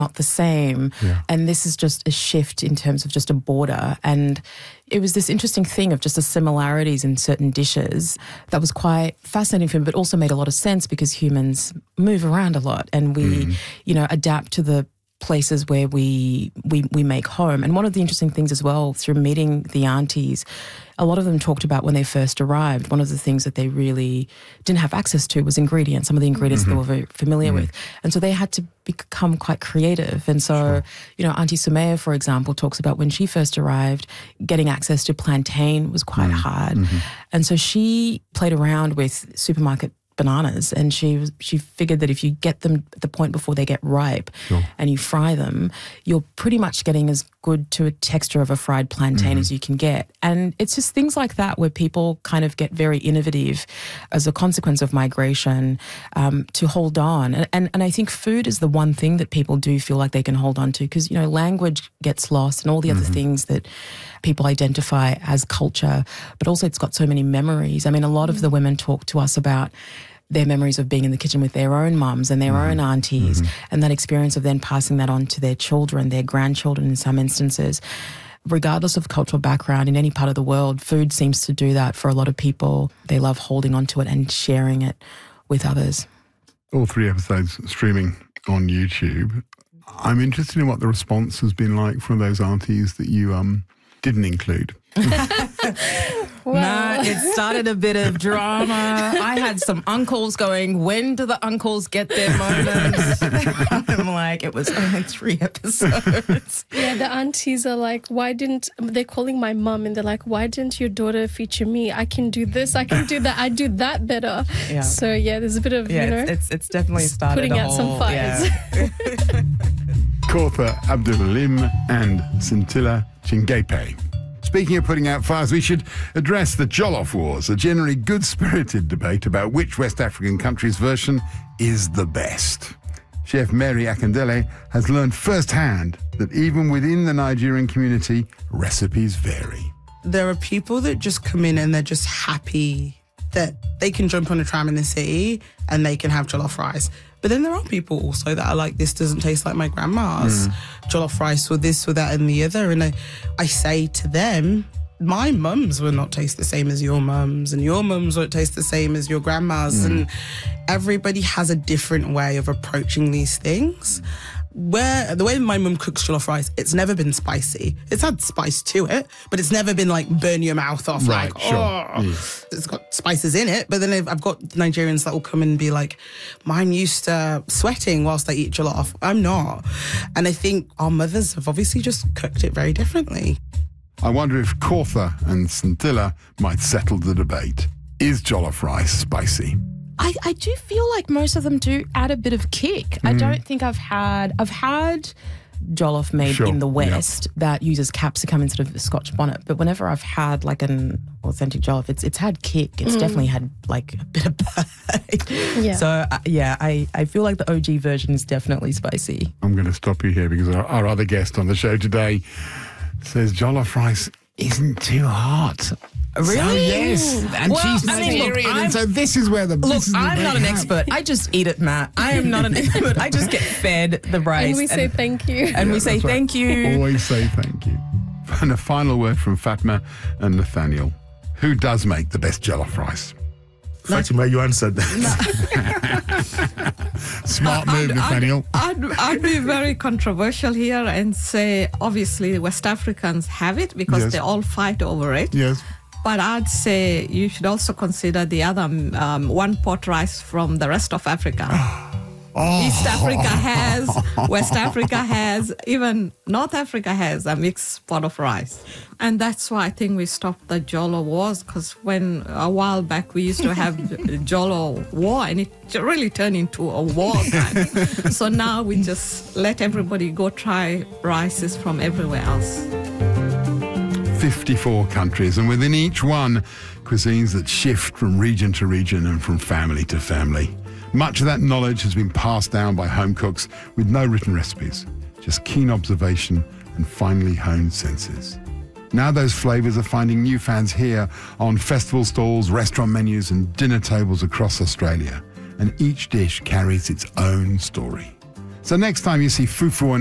not the same. Yeah. And this is just a shift in terms of just a border. And it was this interesting thing of just the similarities in certain dishes that was quite fascinating for me, but also made a lot of sense because humans move around a lot and we, adapt to the places where we make home. And one of the interesting things as well, through meeting the aunties, a lot of them talked about when they first arrived, one of the things that they really didn't have access to was ingredients, some of the ingredients they were very familiar with. And so they had to become quite creative. And so, Auntie Sumaya, for example, talks about when she first arrived, getting access to plantain was quite hard. And so she played around with supermarket bananas, and she figured that if you get them at the point before they get ripe and you fry them, you're pretty much getting as good to a texture of a fried plantain as you can get. And it's just things like that where people kind of get very innovative as a consequence of migration to hold on. And I think food is the one thing that people do feel like they can hold on to because, language gets lost and all the other things that people identify as culture, but also it's got so many memories. I mean, a lot of the women talk to us about their memories of being in the kitchen with their own mums and their own aunties and that experience of then passing that on to their children, their grandchildren in some instances. Regardless of cultural background, in any part of the world, food seems to do that for a lot of people. They love holding on to it and sharing it with others. All 3 episodes streaming on YouTube. I'm interested in what the response has been like from those aunties that you didn't include. Nah, it started a bit of drama. I had some uncles going, when do the uncles get their moments? I'm like, it was only 3 episodes. Yeah, the aunties are like, they're calling my mum and they're like, why didn't your daughter feature me? I can do this, I can do that, I do that better. Yeah. So yeah, there's a bit of, it's definitely started putting out some fires. Yeah. Kauther Abdul-Halim and Scintilla Chingepe. Speaking of putting out fires, we should address the Jollof Wars, a generally good-spirited debate about which West African country's version is the best. Chef Mary Akindele has learned firsthand that even within the Nigerian community, recipes vary. There are people that just come in and they're just happy that they can jump on a tram in the city and they can have jollof rice. But then there are people also that are like, this doesn't taste like my grandma's jollof rice or this or that and the other. And I say to them, my mums will not taste the same as your mums and your mums won't taste the same as your grandma's. And everybody has a different way of approaching these things. Where the way my mum cooks jollof rice, it's never been spicy. It's had spice to it, but it's never been like burn your mouth off. Right, like, sure. It's got spices in it. But then I've got Nigerians that will come and be like, mine used to sweating whilst I eat jollof. I'm not. And I think our mothers have obviously just cooked it very differently. I wonder if Kauther and Scintilla might settle the debate. Is jollof rice spicy? I do feel like most of them do add a bit of kick. I don't think I've had jollof made in the West that uses capsicum instead of a Scotch bonnet. But whenever I've had like an authentic jollof, it's had kick. It's definitely had like a bit of bite. Yeah. So I feel like the OG version is definitely spicy. I'm going to stop you here because our other guest on the show today says jollof rice isn't too hot. Really? So, yes. And she's Nigerian, and so this is where the... I'm not an expert. I just eat it, Matt. I am not an expert. I just get fed the rice. And we say thank you. And we say thank you. Always say thank you. And a final word from Fatma and Nathaniel. Who does make the best jollof rice? Fatima, you answered that. Smart move, Nathaniel. I'd be very controversial here and say, obviously, West Africans have it because they all fight over it. Yes. But I'd say you should also consider the other one pot rice from the rest of Africa. East Africa has, West Africa has, even North Africa has a mixed pot of rice. And that's why I think we stopped the Jollo wars, because when a while back we used to have Jollo war and it really turned into a war time. So now we just let everybody go try rices from everywhere else. 54 countries, and within each one, cuisines that shift from region to region and from family to family. Much of that knowledge has been passed down by home cooks with no written recipes, just keen observation and finely honed senses. Now those flavours are finding new fans here on festival stalls, restaurant menus and dinner tables across Australia, and each dish carries its own story. So next time you see fufu